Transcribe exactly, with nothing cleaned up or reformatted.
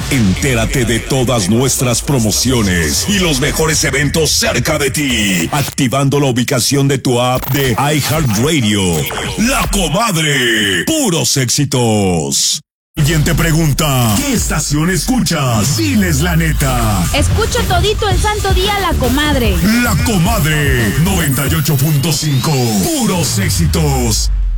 Entérate de todas nuestras promociones y los mejores eventos cerca de ti, activando la ubicación de tu app de iHeartRadio. La Comadre, puros éxitos. Siguiente pregunta, ¿qué estación escuchas? Diles la neta. Escucho todito el santo día La Comadre. La Comadre, noventa y ocho punto cinco, puros éxitos.